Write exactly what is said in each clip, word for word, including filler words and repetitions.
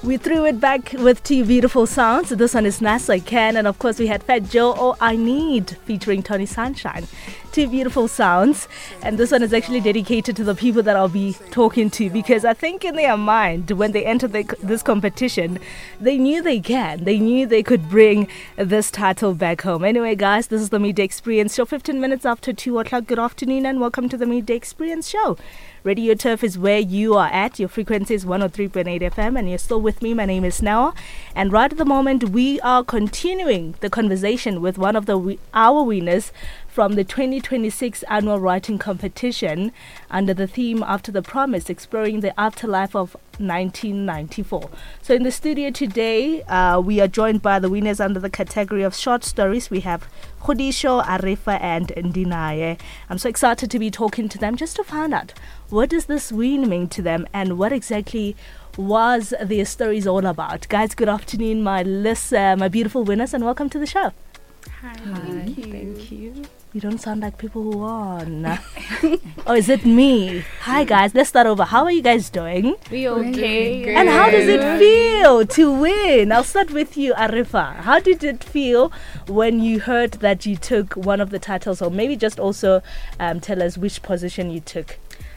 We threw it back with two beautiful sounds. This one is Nas I Can, and of course we had Fat Joe, All I Need, featuring Tony Sunshine. Two beautiful sounds, and this one is actually dedicated to the people that I'll be talking to, because I think in their mind, when they entered the, this competition, they knew they can. They knew they could bring this title back home. Anyway, guys, this is the Midday Experience Show, fifteen minutes after two o'clock. Good afternoon and welcome to the Midday Experience Show. Radio Turf is where you are at. Your frequency is one oh three point eight F M, and you're still with me. My name is Noah, and right at the moment we are continuing the conversation with one of the our winners from the twenty twenty-six annual writing competition under the theme After the Promise, exploring the afterlife of nineteen ninety-four. So in the studio today, uh, we are joined by the winners under the category of short stories. We have Kgodisho, Arifa and Ndinaye. I'm so excited to be talking to them just to find out what does this win mean to them and what exactly was their stories all about. Guys, good afternoon, my list, uh, my beautiful winners, and welcome to the show. Hi, Hi, thank you. Thank you. You don't sound like people who won. Oh, is it me? Hi guys, let's start over. How are you guys doing? We okay. Good. And how does it feel to win? I'll start with you, Arifa. How did it feel when you heard that you took one of the titles, or maybe just also um, tell us which position you took?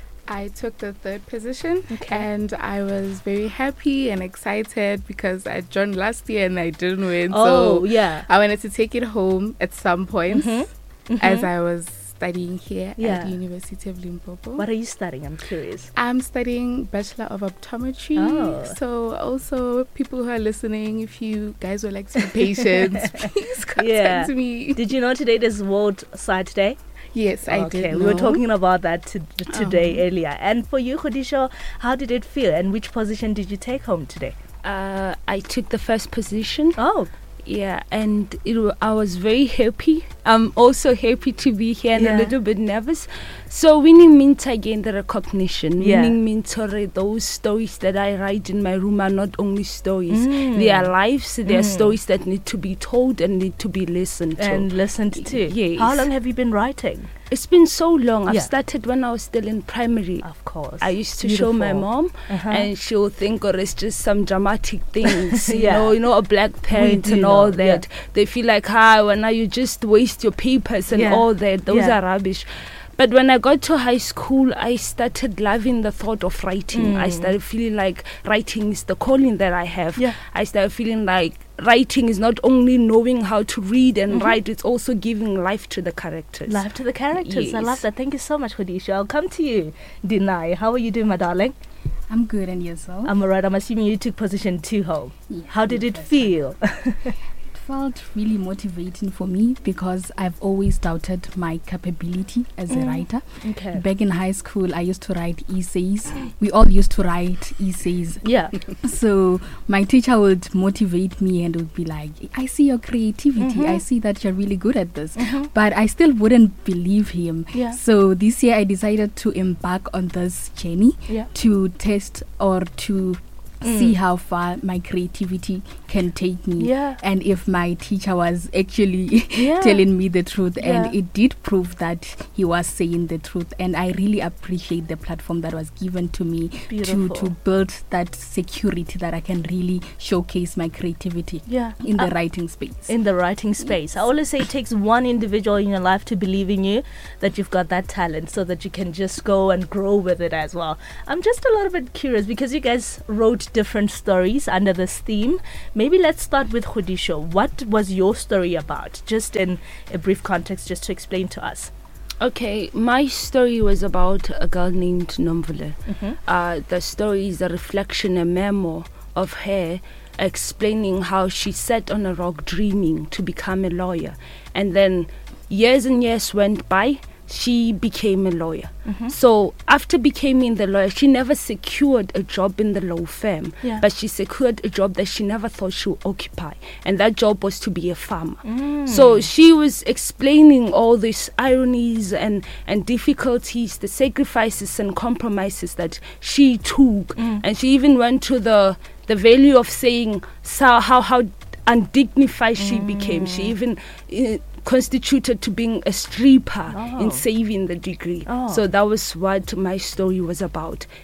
I took the third position, Okay. and I was very happy and excited because I joined last year and I didn't win. Oh, so yeah. I wanted to take it home at some point Mhm. Mhm. as I was studying here Yeah. at the University of Limpopo. What are you studying? I'm curious. I'm studying Bachelor of Optometry. Oh. So also people who are listening, if you guys would like to be patients, please contact Yeah. me. Did you know today is World Sight Day? Yes, I okay, did we were know. talking about that to, today Oh. earlier. And for you, Kgodisho, how did it feel and which position did you take home today? Uh, I took the first position. Oh, Yeah, and it, wa- I was very happy. I'm also happy to be here and Yeah. a little bit nervous. So winning means I gain the recognition. Yeah. Winning means sorry, those stories that I write in my room are not only stories. Mm. They are lives. They are Mm. stories that need to be told and need to be listened to. and listened to. Yes. How long have you been writing? It's been so long. I've Yeah. started when I was still in primary. Of course. I used to show my Beautiful. mom, Uh-huh. and she'll think, or it's just some dramatic things, you Yeah. know, you know, a black parent do and all know, that. They feel like, ah, well, now you just waste your papers and Yeah. all that. Those Yeah. are rubbish. But when I got to high school, I started loving the thought of writing. I Mm. started feeling like writing is the calling that I have. Yeah. I started feeling like writing is not only knowing how to read and Mhm. write, it's also giving life to the characters. Live to the characters. I Yes. love that. Thank you so much, Kgodisho. I'll come to you, Dinai. How are you doing, my darling? I'm good, and yourself? I'm alright. I'm assuming you took position two home. Yeah, How did it first feel? time. It felt really motivating for me because I've always doubted my capability as a Mm. writer. Okay. Back in high school, I used to write essays. We all used to write essays. Yeah. So my teacher would motivate me and would be like, I see your creativity. Mhm. I see that you're really good at this. Mhm. But I still wouldn't believe him. Yeah. So this year I decided to embark on this journey Yeah. to test or to Mm. see how far my creativity can take me. Yeah. And if my teacher was actually Yeah. telling me the truth, and Yeah. it did prove that he was saying the truth. And I really appreciate the platform that was given to me to, Beautiful. to build that security that I can really showcase my creativity Yeah. in the Uh, writing space. in the writing space. I always say it takes one individual in your life to believe in you, that you've got that talent, so that you can just go and grow with it as well. I'm just a little bit curious because you guys wrote different stories under this theme. Maybe let's start with Kgodisho. What was your story about? Just in a brief context, just to explain to us. Okay, my story was about a girl named Nomvule. Mm-hmm. Uh, the story is a reflection, a memo of her explaining how she sat on a rock dreaming to become a lawyer. And then years and years went by, she became a lawyer. Mm-hmm. So after becoming the lawyer, she never secured a job in the law firm, Yeah. but she secured a job that she never thought she would occupy. And that job was to be a farmer. Mm. So she was explaining all these ironies and, and difficulties, the sacrifices and compromises that she took. Mm. And she even went to the the value of saying so how how undignified she became. She even uh, constituted to being a stripper Oh. in saving the degree. Oh. So that was what my story was about.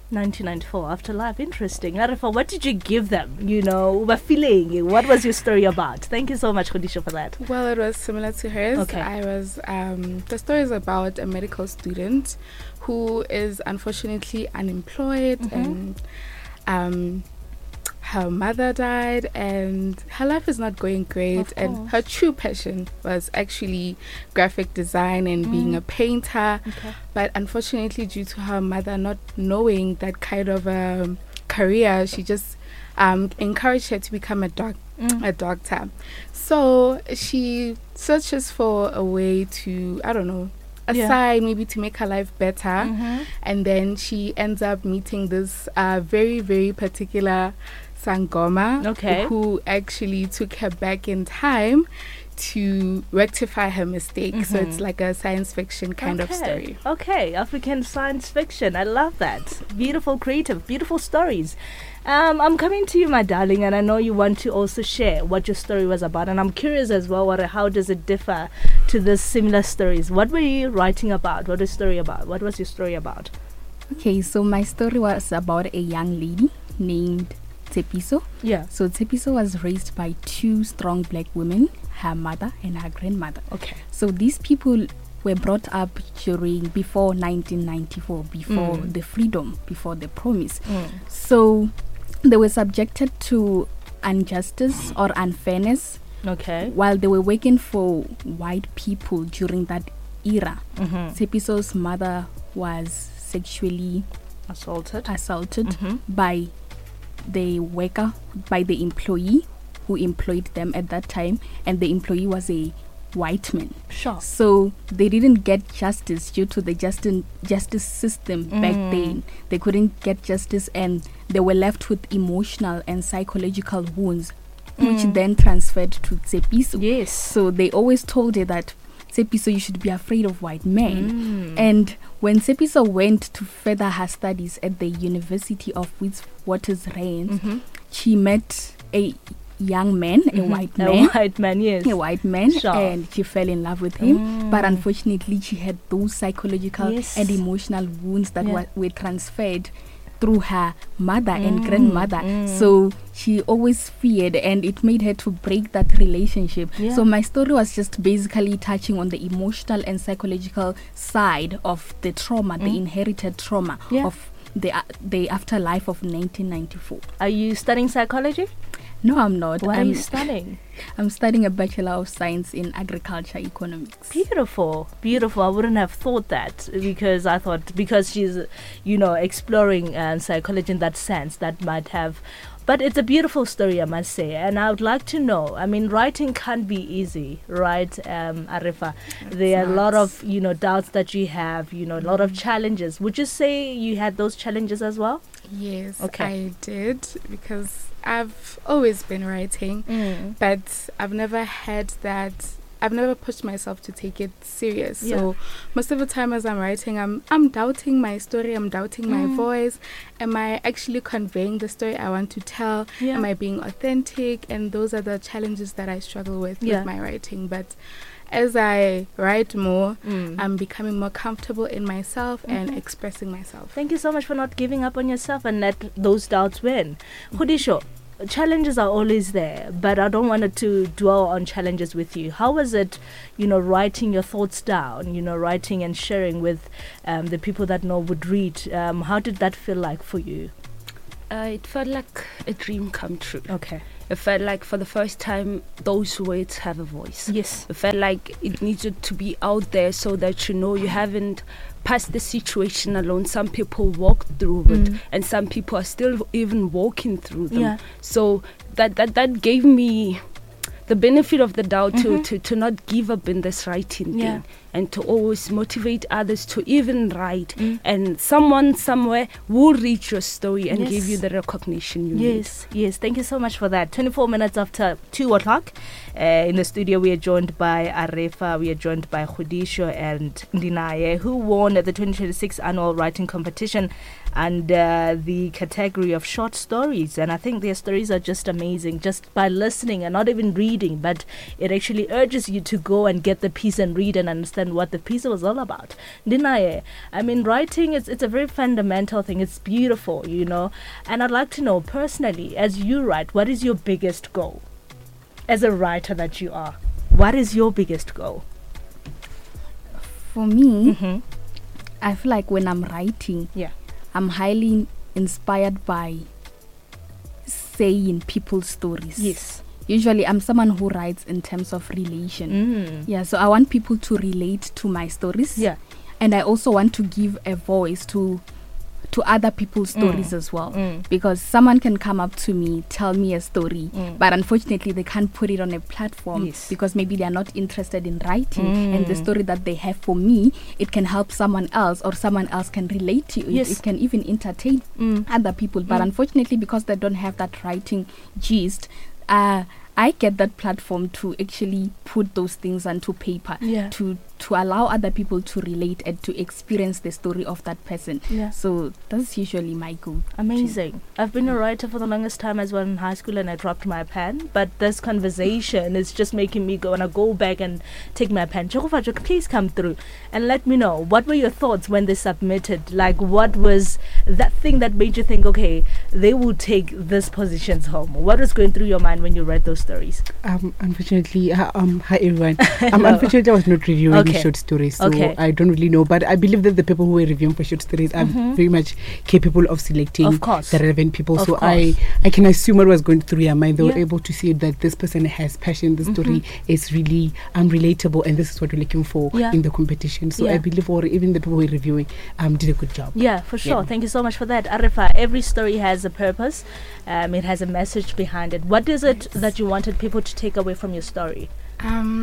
nineteen ninety-four, Afterlife. Interesting. Arifa, what did you give them? You know, what feeling? What was your story about? Thank you so much, Khudisha, for that. Well, it was similar to hers. Okay. I was, um, the story is about a medical student who is unfortunately unemployed Mhm. and um, her mother died and her life is not going great, Of and course. her true passion was actually graphic design and being Mm. a painter. Okay. But unfortunately, due to her mother not knowing that kind of um, career, she just um, encouraged her to become a doc- Mm. a doctor. So she searches for a way to, I don't know, Yeah. aside maybe to make her life better. Mhm. And then she ends up meeting this uh, very, very particular Sangoma, Okay. who actually took her back in time to rectify her mistake. So it's Mhm. like a science fiction kind of Okay. story. Okay, African science fiction. I love that. Beautiful, creative, beautiful stories. Um, I'm coming to you, my darling, and I know you want to also share what your story was about. And I'm curious as well, what, how does it differ to the similar stories? What were you writing about? What was your story about? What was your story about? Okay, so my story was about a young lady named Tepiso. Yeah. So Tepiso was raised by two strong black women, her mother and her grandmother. Okay. So these people were brought up during before nineteen ninety-four, before Mm. the freedom, before the promise. Mm. So they were subjected to injustice or unfairness Okay. while they were working for white people during that era. Mm-hmm. Tepiso's mother was sexually Assaulted. assaulted Mhm. by the worker, by the employee who employed them at that time, and the employee was a white man. Sure. So they didn't get justice due to the justice justice system back Mm. then. They couldn't get justice, and they were left with emotional and psychological wounds, which Mm. then transferred to Tsepiso. Yes. So they always told her that, Tsepiso, you should be afraid of white men. Mm. And when Tsepiso went to further her studies at the University of Witwatersrand, Mhm. she met a young man, a Mhm. white A man, white man, yes. a white man, Sure. and she fell in love with him. Mm. But unfortunately, she had those psychological Yes. and emotional wounds that Yeah. wa- were transferred through her mother and Mm, grandmother. mm. So she always feared, and it made her to break that relationship. Yeah. So my story was just basically touching on the emotional and psychological side of the trauma, the Mm. inherited trauma Yeah. of the uh, the afterlife of nineteen ninety-four. Are you studying psychology? No, I'm not. What are I'm, you studying? I'm studying a Bachelor of Science in Agriculture Economics. Beautiful, beautiful. I wouldn't have thought that, because I thought because she's, you know, exploring uh, psychology in that sense, that might have. But it's a beautiful story, I must say, and I would like to know. I mean, writing can't be easy, right, um, Arifa? There are a lot not. of, you know, doubts that you have, you know, a lot of challenges. Would you say you had those challenges as well? Yes, Okay. I did, because I've always been writing, Mm. but I've never had that. I've never pushed myself to take it serious. Yeah. So most of the time as I'm writing, I'm I'm doubting my story. I'm doubting Mm. my voice. Am I actually conveying the story I want to tell? Yeah. Am I being authentic? And those are the challenges that I struggle with Yeah. with my writing. But as I write more, Mm. I'm becoming more comfortable in myself and Mhm. expressing myself. Thank you so much for not giving up on yourself and let those doubts win. Khudisho, challenges are always there, but I don't want to dwell on challenges with you. How was it, you know, writing your thoughts down, you know, writing and sharing with um, the people that know would read? Um, how did that feel like for you? Uh, it felt like a dream come true. Okay. It felt like for the first time those words have a voice. Yes. It felt like it needed to be out there so that you know you haven't passed the situation alone. Some people walked through it, Mm. and some people are still even walking through them. Yeah. So that that that gave me the benefit of the doubt Mhm. to, to to not give up in this writing Yeah. thing, and to always motivate others to even write. Mm. And someone somewhere will read your story and give Yes. you the recognition you need. Yes, yes. Thank you so much for that. twenty-four minutes after two o'clock. Uh, in the studio, we are joined by Arifa, we are joined by Khudisho and Ndinaye, who won at the twenty twenty-six annual writing competition and uh, the category of short stories. And I think their stories are just amazing, just by listening and not even reading, but it actually urges you to go and get the piece and read and understand understand what the piece was all about. Dinaye, I mean, writing, it's, it's a very fundamental thing. It's beautiful, you know. And I'd like to know, personally, as you write, what is your biggest goal? As a writer that you are, what is your biggest goal? For me, Mm-hmm. I feel like when I'm writing, Yeah. I'm highly inspired by saying people's stories. Yes. Usually, I'm someone who writes in terms of relation. Mm. Yeah, so I want people to relate to my stories. Yeah. And I also want to give a voice to to other people's stories Mm. as well. Mm. Because someone can come up to me, tell me a story, Mm. but unfortunately they can't put it on a platform Yes. because maybe they are not interested in writing. Mm. And the story that they have for me, it can help someone else, or someone else can relate to it. Yes. It can even entertain Mm. other people. But Mm. unfortunately, because they don't have that writing gist, uh, I get that platform to actually put those things onto paper, Yeah. to to allow other people to relate and to experience the story of that person. Yeah. So that's usually my goal. Amazing. I've been a writer for the longest time as well in high school, and I dropped my pen. But this conversation is just making me go and I go back and take my pen. Chokofajo, please come through and let me know, what were your thoughts when they submitted? Like, what was that thing that made you think, okay, they will take these positions home? What was going through your mind when you read those stories? Um, unfortunately, uh, um, hi everyone. Um, Hello. unfortunately, I was not reviewing Okay. short stories, so Okay. I don't really know. But I believe that the people who were reviewing for short stories are Mhm. very much capable of selecting Of course. the relevant people. Of so course. I, I can assume what was going through their mind. They Yeah. were able to see that this person has passion. The story Mhm. is really um relatable, and this is what we're looking for Yeah. in the competition. So Yeah. I believe, or even the people who were reviewing, um, did a good job. Yeah, for sure. Yeah. Thank you so much for that. Arifa, every story has a purpose. Um, it has a message behind it. What is it that you wanted people to take away from your story? Um,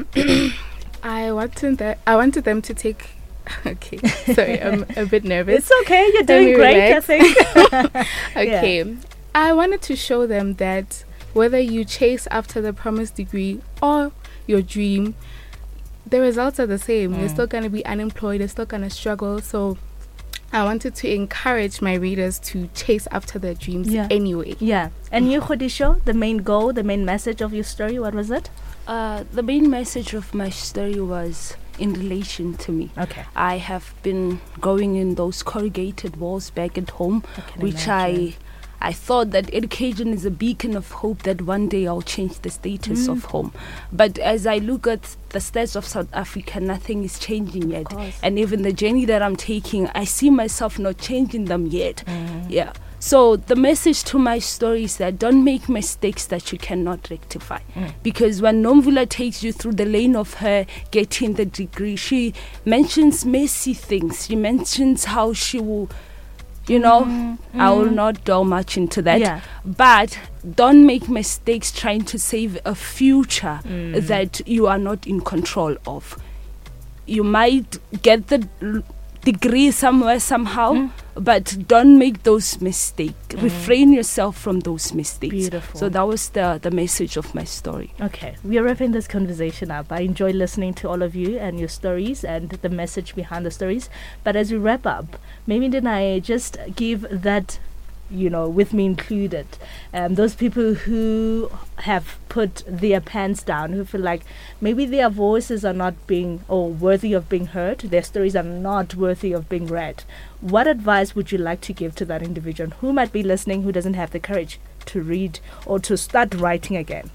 I wanted that. I wanted them to take. Okay, sorry, I'm a bit nervous. It's okay. You're Let me doing great, I relax. think. Okay, I wanted to show them that whether you chase after the promised degree or your dream, the results are the same. You're Mm. still going to be unemployed. You're still going to struggle. So I wanted to encourage my readers to chase after their dreams Yeah. anyway. Yeah. And you, Khudisho, the main goal, the main message of your story, what was it? Uh, the main message of my story was in relation to me. Okay. I have been going in those corrugated walls back at home, I can which imagine. I I thought that education is a beacon of hope that one day I'll change the status Mm. of home. But as I look at the stats of South Africa, nothing is changing yet. course. And even the journey that I'm taking, I see myself not changing them yet. Mm. Yeah. So the message to my story is that don't make mistakes that you cannot rectify. Mm. Because when Nomvula takes you through the lane of her getting the degree, she mentions messy things. She mentions how she will, you know, Mm, I will mm. not delve much into that. Yeah. But don't make mistakes trying to save a future Mm. that you are not in control of. You might get the l- degree somewhere somehow, Mm. but don't make those mistakes. Mm. Refrain yourself from those mistakes. Beautiful. So that was the, the message of my story. Okay, we are wrapping this conversation up. I enjoy listening to all of you and your stories and the message behind the stories. But as we wrap up, maybe then I just give that, you know, with me included, um, those people who have put their pens down, who feel like maybe their voices are not being or worthy of being heard, their stories are not worthy of being read. What advice would you like to give to that individual who might be listening, who doesn't have the courage to read or to start writing again?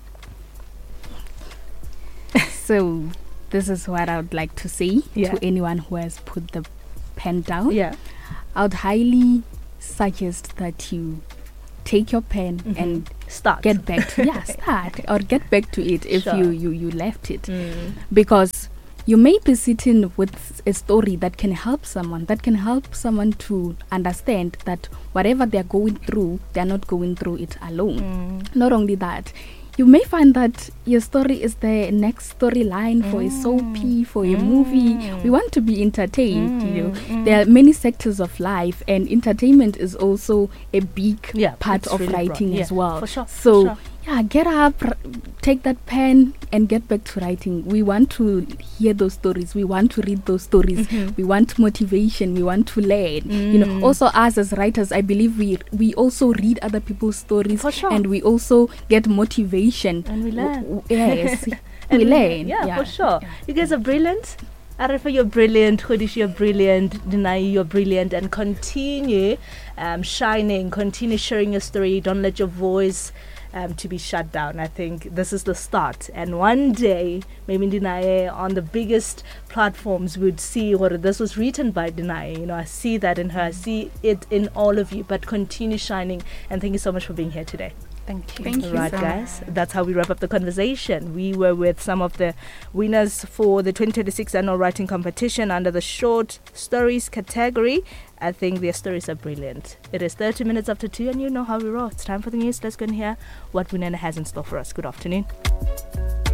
So this is what I would like to say Yeah. to anyone who has put the pen down. Yeah. I would highly suggest that you take your pen Mhm. and Start. get back to yeah start or get back to it if Sure. you, you you left it, Mm. because you may be sitting with a story that can help someone, that can help someone to understand that whatever they're going through, they're not going through it alone. Mm. Not only that, you may find that your story is the next storyline for a soapy, for a movie. Mm. We want to be entertained, you know. Mm, There are many sectors of life, and entertainment is also a big Yeah, part it's of really broad. writing Yeah, as well. for sure, for So, sure. yeah, get up, r- take that pen, and get back to writing. We want to hear those stories. We want to read those stories. Mhm. We want motivation. We want to learn. You know, Mm. also us as writers, I believe we we also read other people's stories, For sure. and we also get motivation. And we W- learn. w- yes, And we learn. Yeah, yeah, for sure. yeah. You guys are brilliant. Arifa, you're brilliant. Khodish, you're brilliant. Denai, you're brilliant. And continue um, shining. Continue sharing your story. Don't let your voice um, to be shut down. I think this is the start. And one day, maybe Denai on the biggest platforms would see what this was written by Denai. You know, I see that in her. I see it in all of you. But continue shining. And thank you so much for being here today. Thank you. Thank you Right, so guys. much. That's how we wrap up the conversation. We were with some of the winners for the twenty twenty-six annual writing competition under the short stories category. I think their stories are brilliant. It is thirty minutes after two, and you know how we roll. It's time for the news. Let's go and hear what Winena has in store for us. Good afternoon.